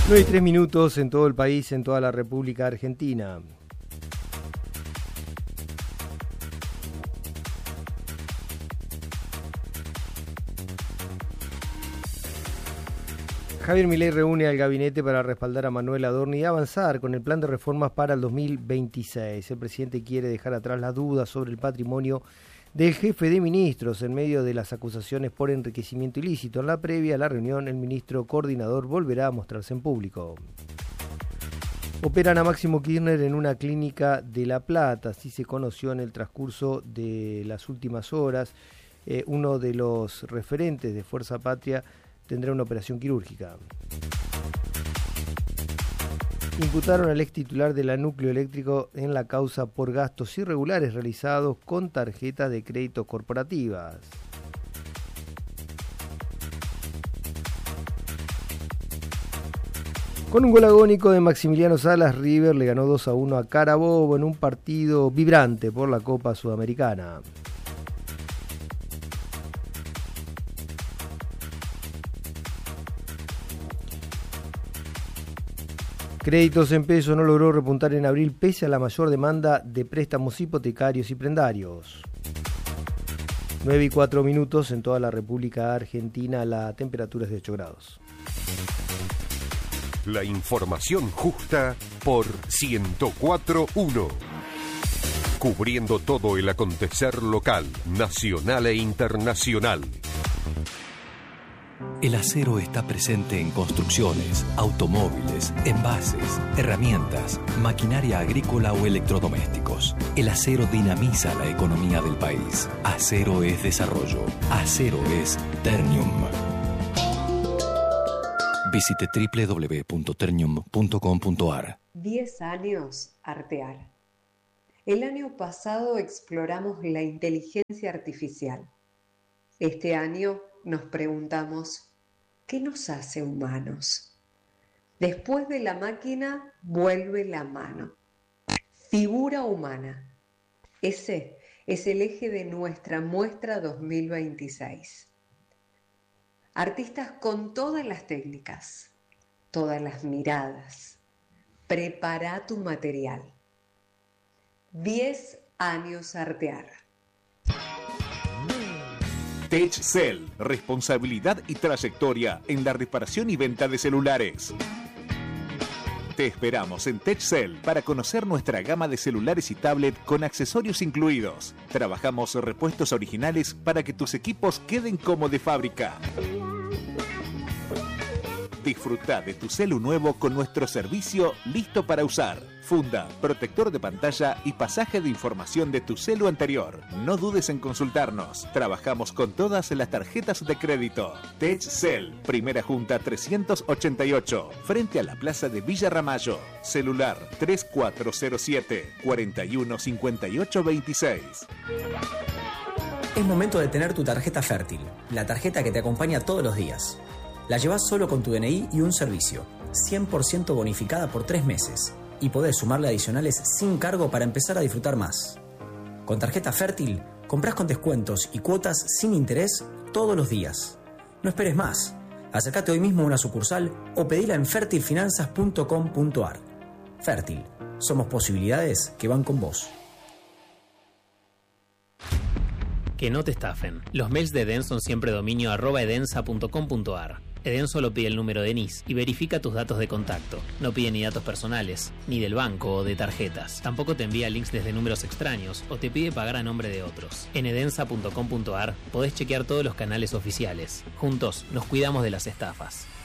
9:03 en todo el país, en toda la República Argentina. Javier Milei reúne al gabinete para respaldar a Manuel Adorni y avanzar con el plan de reformas para el 2026. El presidente quiere dejar atrás las dudas sobre el patrimonio del jefe de ministros en medio de las acusaciones por enriquecimiento ilícito. En la previa a la reunión, el ministro coordinador volverá a mostrarse en público. Operan a Máximo Kirchner en una clínica de La Plata, así se conoció en el transcurso de las últimas horas. Uno de los referentes de Fuerza Patria tendrá una operación quirúrgica. Imputaron al ex titular de la Núcleo Eléctrico en la causa por gastos irregulares realizados con tarjetas de crédito corporativas. Con un gol agónico de Maximiliano Salas, River le ganó 2-1 a Carabobo en un partido vibrante por la Copa Sudamericana. Créditos en peso no logró repuntar en abril pese a la mayor demanda de préstamos hipotecarios y prendarios. 9:04 en toda la República Argentina, la temperatura es de 8 grados. La información justa por 104.1. Cubriendo todo el acontecer local, nacional e internacional. El acero está presente en construcciones, automóviles, envases, herramientas, maquinaria agrícola o electrodomésticos. El acero dinamiza la economía del país. Acero es desarrollo. Acero es Ternium. Visite www.ternium.com.ar. 10 años Artear. El año pasado exploramos la inteligencia artificial. Este año nos preguntamos, ¿qué nos hace humanos? Después de la máquina, vuelve la mano. Figura humana. Ese es el eje de nuestra muestra 2026. Artistas con todas las técnicas, todas las miradas. Prepara tu material. 10 años Artear. TechCell, responsabilidad y trayectoria en la reparación y venta de celulares. Te esperamos en TechCell para conocer nuestra gama de celulares y tablet con accesorios incluidos. Trabajamos repuestos originales para que tus equipos queden como de fábrica. Disfruta de tu celu nuevo con nuestro servicio listo para usar. Funda, protector de pantalla y pasaje de información de tu celu anterior. No dudes en consultarnos. Trabajamos con todas las tarjetas de crédito. TechCell, Primera Junta 388, frente a la Plaza de Villa Ramallo. Celular 3407 415826. Es momento de tener tu tarjeta fértil, la tarjeta que te acompaña todos los días. La llevas solo con tu DNI y un servicio, 100% bonificada por 3 meses. Y podés sumarle adicionales sin cargo para empezar a disfrutar más. Con tarjeta fértil, comprás con descuentos y cuotas sin interés todos los días. No esperes más. Acércate hoy mismo a una sucursal o pedila en fertilfinanzas.com.ar. Fértil, somos posibilidades que van con vos. Que no te estafen. Los mails de Eden son siempre dominio @edensa.com.ar. Eden solo pide el número de NIS y verifica tus datos de contacto. No pide ni datos personales, ni del banco o de tarjetas. Tampoco te envía links desde números extraños o te pide pagar a nombre de otros. En edensa.com.ar podés chequear todos los canales oficiales. Juntos nos cuidamos de las estafas.